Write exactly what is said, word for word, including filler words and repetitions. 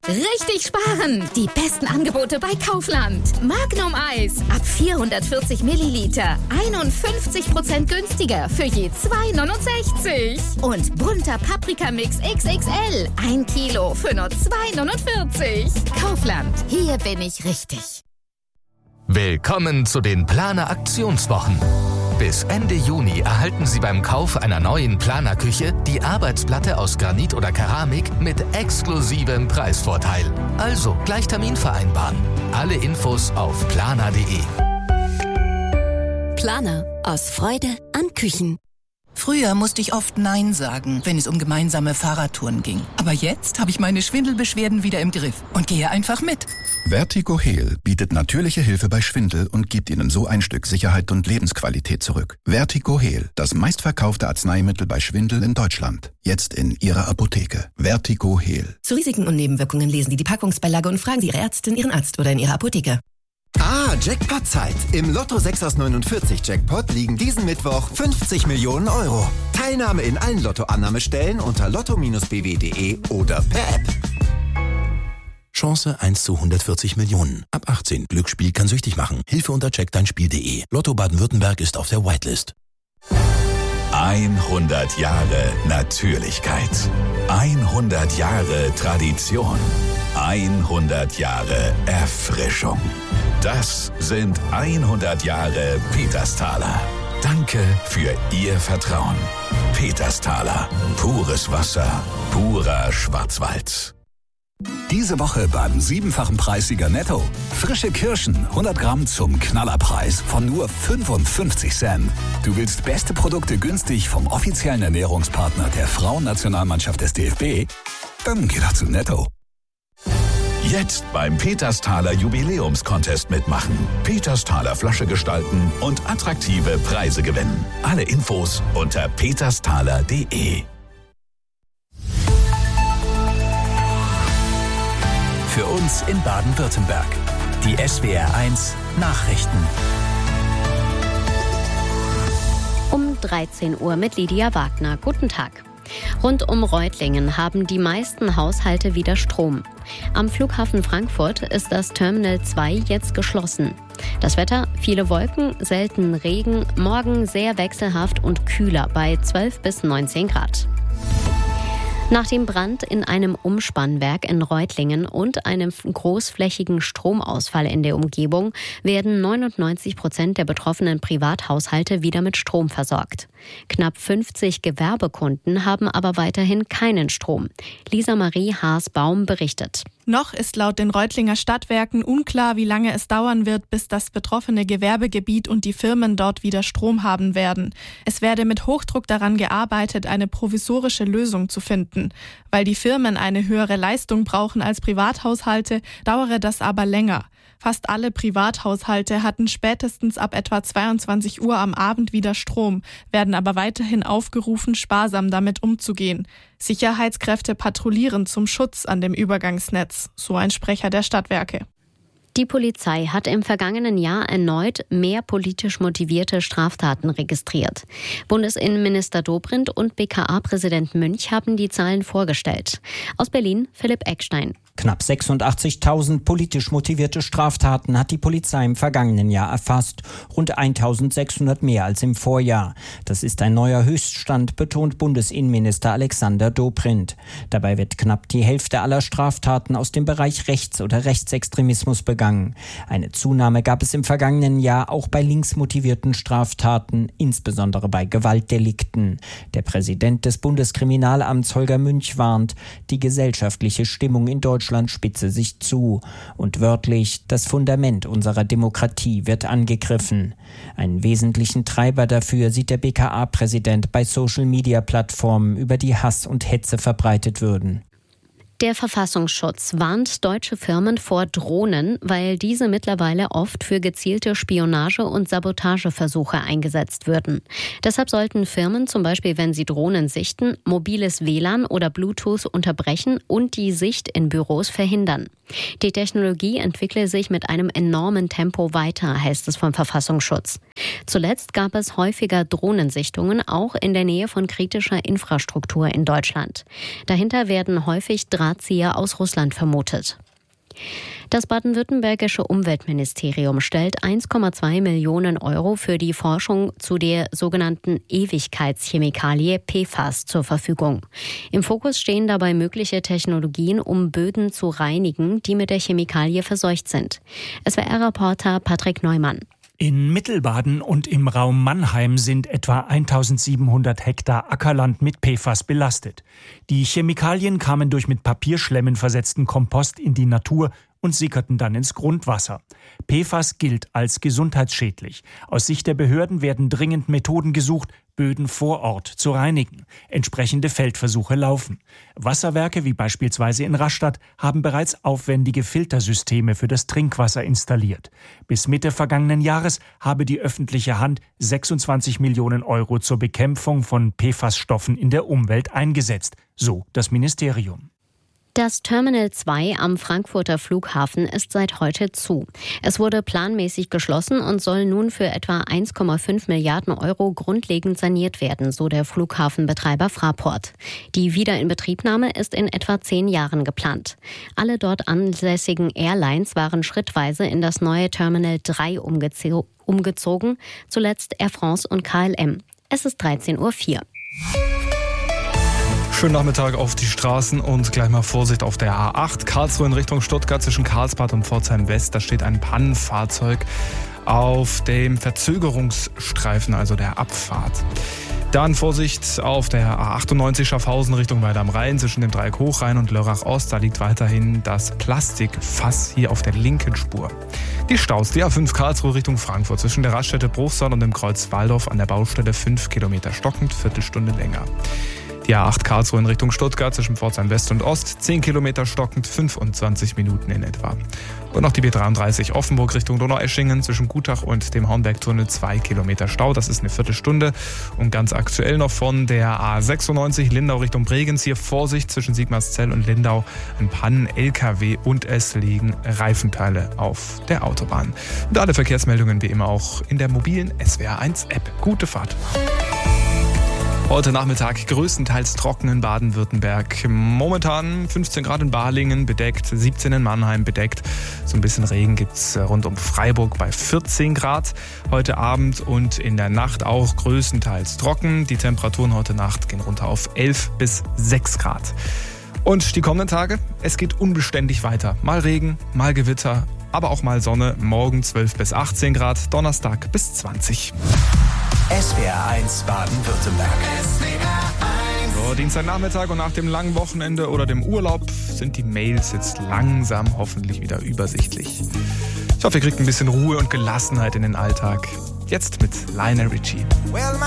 Richtig sparen! Die besten Angebote bei Kaufland. Magnum Eis ab vierhundertvierzig Milliliter. einundfünfzig Prozent günstiger für je zwei neunundsechzig. Und bunter Paprikamix X X L. Ein Kilo für nur zwei neunundvierzig. Kaufland. Hier bin ich richtig. Willkommen zu den Planer Aktionswochen. Bis Ende Juni erhalten Sie beim Kauf einer neuen Planerküche die Arbeitsplatte aus Granit oder Keramik mit exklusivem Preisvorteil. Also gleich Termin vereinbaren. Alle Infos auf planer punkt de. Planer. Aus Freude an Küchen. Früher musste ich oft Nein sagen, wenn es um gemeinsame Fahrradtouren ging. Aber jetzt habe ich meine Schwindelbeschwerden wieder im Griff und gehe einfach mit. Vertigo Heal bietet natürliche Hilfe bei Schwindel und gibt Ihnen so ein Stück Sicherheit und Lebensqualität zurück. Vertigo Heal, das meistverkaufte Arzneimittel bei Schwindel in Deutschland. Jetzt in Ihrer Apotheke. Vertigo Heal. Zu Risiken und Nebenwirkungen lesen Sie die Packungsbeilage und fragen Sie Ihre Ärztin, Ihren Arzt oder in Ihrer Apotheke. Ah, Jackpot-Zeit. Im Lotto sechs aus neunundvierzig Jackpot liegen diesen Mittwoch fünfzig Millionen Euro. Teilnahme in allen Lotto-Annahmestellen unter lotto Bindestrich b w punkt de oder per App. Chance eins zu hundertvierzig Millionen. Ab achtzehn. Glücksspiel kann süchtig machen. Hilfe unter check dein Spiel punkt de. Lotto Baden-Württemberg ist auf der Whitelist. hundert Jahre Natürlichkeit. hundert Jahre Tradition. hundert Jahre Erfrischung. Das sind hundert Jahre Petersthaler. Danke für Ihr Vertrauen. Petersthaler. Pures Wasser. Purer Schwarzwald. Diese Woche beim siebenfachen Preissieger Netto. Frische Kirschen, hundert Gramm zum Knallerpreis von nur fünfundfünfzig Cent. Du willst beste Produkte günstig vom offiziellen Ernährungspartner der Frauennationalmannschaft des D F B? Dann geh doch zu Netto. Jetzt beim Petersthaler Jubiläumscontest mitmachen. Petersthaler Flasche gestalten und attraktive Preise gewinnen. Alle Infos unter petersthaler punkt de. Für uns in Baden-Württemberg. Die S W R eins Nachrichten. Um dreizehn Uhr mit Lydia Wagner. Guten Tag. Rund um Reutlingen haben die meisten Haushalte wieder Strom. Am Flughafen Frankfurt ist das Terminal zwei jetzt geschlossen. Das Wetter, viele Wolken, selten Regen, morgen sehr wechselhaft und kühler bei zwölf bis neunzehn Grad. Nach dem Brand in einem Umspannwerk in Reutlingen und einem großflächigen Stromausfall in der Umgebung werden neunundneunzig Prozent der betroffenen Privathaushalte wieder mit Strom versorgt. Knapp fünfzig Gewerbekunden haben aber weiterhin keinen Strom. Lisa Marie Haas-Baum berichtet. Noch ist laut den Reutlinger Stadtwerken unklar, wie lange es dauern wird, bis das betroffene Gewerbegebiet und die Firmen dort wieder Strom haben werden. Es werde mit Hochdruck daran gearbeitet, eine provisorische Lösung zu finden. Weil die Firmen eine höhere Leistung brauchen als Privathaushalte, dauere das aber länger. Fast alle Privathaushalte hatten spätestens ab etwa zweiundzwanzig Uhr am Abend wieder Strom, werden aber weiterhin aufgerufen, sparsam damit umzugehen. Sicherheitskräfte patrouillieren zum Schutz an dem Übergangsnetz, so ein Sprecher der Stadtwerke. Die Polizei hat im vergangenen Jahr erneut mehr politisch motivierte Straftaten registriert. Bundesinnenminister Dobrindt und B K A-Präsident Münch haben die Zahlen vorgestellt. Aus Berlin Philipp Eckstein. Knapp sechsundachtzigtausend politisch motivierte Straftaten hat die Polizei im vergangenen Jahr erfasst. Rund eintausendsechshundert mehr als im Vorjahr. Das ist ein neuer Höchststand, betont Bundesinnenminister Alexander Dobrindt. Dabei wird knapp die Hälfte aller Straftaten aus dem Bereich Rechts- oder Rechtsextremismus begangen. Eine Zunahme gab es im vergangenen Jahr auch bei linksmotivierten Straftaten, insbesondere bei Gewaltdelikten. Der Präsident des Bundeskriminalamts Holger Münch warnt, die gesellschaftliche Stimmung in Deutschland spitze sich zu. Und wörtlich, das Fundament unserer Demokratie wird angegriffen. Einen wesentlichen Treiber dafür sieht der B K A-Präsident bei Social-Media-Plattformen, über die Hass und Hetze verbreitet würden. Der Verfassungsschutz warnt deutsche Firmen vor Drohnen, weil diese mittlerweile oft für gezielte Spionage- und Sabotageversuche eingesetzt würden. Deshalb sollten Firmen zum Beispiel, wenn sie Drohnen sichten, mobiles W L A N oder Bluetooth unterbrechen und die Sicht in Büros verhindern. Die Technologie entwickle sich mit einem enormen Tempo weiter, heißt es vom Verfassungsschutz. Zuletzt gab es häufiger Drohnensichtungen, auch in der Nähe von kritischer Infrastruktur in Deutschland. Dahinter werden häufig drei Drahtzieher aus Russland vermutet. Das baden-württembergische Umweltministerium stellt eins Komma zwei Millionen Euro für die Forschung zu der sogenannten Ewigkeitschemikalie P F A S zur Verfügung. Im Fokus stehen dabei mögliche Technologien, um Böden zu reinigen, die mit der Chemikalie verseucht sind. S W R-Reporter Patrick Neumann. In Mittelbaden und im Raum Mannheim sind etwa eintausendsiebenhundert Hektar Ackerland mit P F A S belastet. Die Chemikalien kamen durch mit Papierschlemmen versetzten Kompost in die Natur und sickerten dann ins Grundwasser. P F A S gilt als gesundheitsschädlich. Aus Sicht der Behörden werden dringend Methoden gesucht, Böden vor Ort zu reinigen. Entsprechende Feldversuche laufen. Wasserwerke wie beispielsweise in Rastatt haben bereits aufwendige Filtersysteme für das Trinkwasser installiert. Bis Mitte vergangenen Jahres habe die öffentliche Hand sechsundzwanzig Millionen Euro zur Bekämpfung von P F A S-Stoffen in der Umwelt eingesetzt, so das Ministerium. Das Terminal zwei am Frankfurter Flughafen ist seit heute zu. Es wurde planmäßig geschlossen und soll nun für etwa eins Komma fünf Milliarden Euro grundlegend saniert werden, so der Flughafenbetreiber Fraport. Die Wiederinbetriebnahme ist in etwa zehn Jahren geplant. Alle dort ansässigen Airlines waren schrittweise in das neue Terminal drei umgezo- umgezogen, zuletzt Air France und K L M. Es ist dreizehn Uhr vier. Schönen Nachmittag auf die Straßen und gleich mal Vorsicht auf der A acht. Karlsruhe in Richtung Stuttgart zwischen Karlsbad und Pforzheim West. Da steht ein Pannenfahrzeug auf dem Verzögerungsstreifen, also der Abfahrt. Dann Vorsicht auf der A achtundneunzig Schaffhausen Richtung Weida am Rhein zwischen dem Dreieck Hochrhein und Lörrach Ost. Da liegt weiterhin das Plastikfass hier auf der linken Spur. Die Staus, die A fünf Karlsruhe Richtung Frankfurt zwischen der Raststätte Bruchsal und dem Kreuz Waldorf an der Baustelle fünf Kilometer stockend, Viertelstunde länger. Die A acht Karlsruhe in Richtung Stuttgart zwischen Pforzheim West und Ost, zehn Kilometer stockend, fünfundzwanzig Minuten in etwa. Und noch die B dreiunddreißig Offenburg Richtung Donaueschingen zwischen Gutach und dem Hornbergtunnel, zwei Kilometer Stau, das ist eine Viertelstunde. Und ganz aktuell noch von der A sechsundneunzig Lindau Richtung Bregenz, hier Vorsicht zwischen Sigmarszell und Lindau, ein Pannen-L K W und es liegen Reifenteile auf der Autobahn. Und alle Verkehrsmeldungen wie immer auch in der mobilen S W R eins App. Gute Fahrt! Heute Nachmittag größtenteils trocken in Baden-Württemberg. Momentan fünfzehn Grad in Balingen bedeckt, siebzehn in Mannheim bedeckt. So ein bisschen Regen gibt's rund um Freiburg bei vierzehn Grad. Heute Abend und in der Nacht auch größtenteils trocken. Die Temperaturen heute Nacht gehen runter auf elf bis sechs Grad. Und die kommenden Tage, es geht unbeständig weiter. Mal Regen, mal Gewitter, aber auch mal Sonne. Morgen zwölf bis achtzehn Grad, Donnerstag bis zwanzig. S W R eins Baden-Württemberg. So, Dienstagnachmittag und nach dem langen Wochenende oder dem Urlaub sind die Mails jetzt langsam hoffentlich wieder übersichtlich. Ich hoffe, ihr kriegt ein bisschen Ruhe und Gelassenheit in den Alltag. Jetzt mit Lionel Richie. Well,